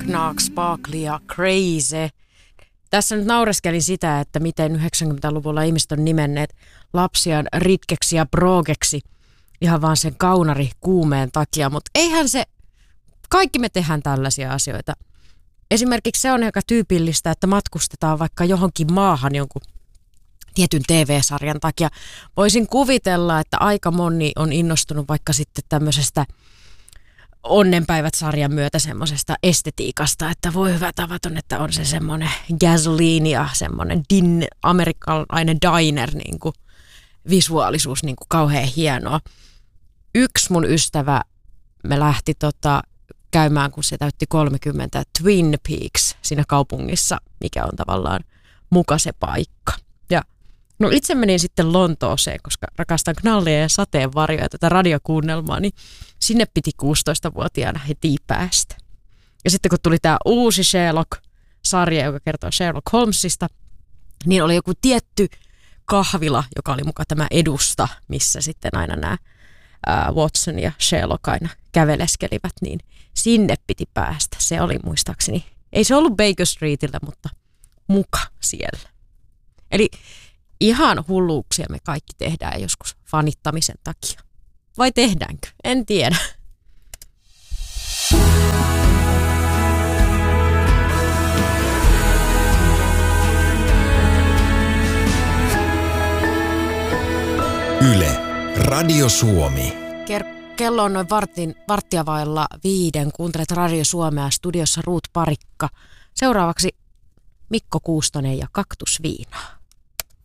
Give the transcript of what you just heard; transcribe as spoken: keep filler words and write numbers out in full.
Knock, Sparkly ja Crazy. Tässä nyt naureskelin sitä, että miten yhdeksänkymmentäluvulla ihmiset on nimenneet lapsiaan ritkeksi ja brogeksi ihan vaan sen kaunari kuumeen takia, mutta eihän se, kaikki me tehdään tällaisia asioita. Esimerkiksi se on aika tyypillistä, että matkustetaan vaikka johonkin maahan jonkun tietyn T V-sarjan takia. Voisin kuvitella, että aika moni on innostunut vaikka sitten tämmöisestä Onnenpäivät-sarjan myötä semmoisesta estetiikasta, että voi hyvä tavaton, että on se semmoinen gasoline ja semmoinen din, amerikkalainen diner niin kuin visuaalisuus niin kuin kauhean hienoa. Yksi mun ystävä, me lähti tota, käymään, kun se täytti kolmekymmentä, Twin Peaks siinä kaupungissa, mikä on tavallaan muka se paikka. Ja no itse menin sitten Lontooseen, koska rakastan knallia ja sateenvarjoja tätä radiokuunnelmaa, niin sinne piti kuusitoistavuotiaana heti päästä. Ja sitten kun tuli tämä uusi Sherlock-sarja, joka kertoo Sherlock Holmesista, niin oli joku tietty kahvila, joka oli muka tämä edusta, missä sitten aina nämä ää, Watson ja Sherlock aina käveleskelivät, niin sinne piti päästä. Se oli muistaakseni, ei se ollut Baker Streetillä, mutta muka siellä. Eli ihan hulluuksia me kaikki tehdään joskus fanittamisen takia. Vai tehdäänkö? En tiedä. Yle, Radio Suomi. Ker- kello on noin vartin, varttia vailla viiden. Kuuntelet Radio Suomea, studiossa Ruut Parikka. Seuraavaksi Mikko Kuustonen ja Kaktusviinaa.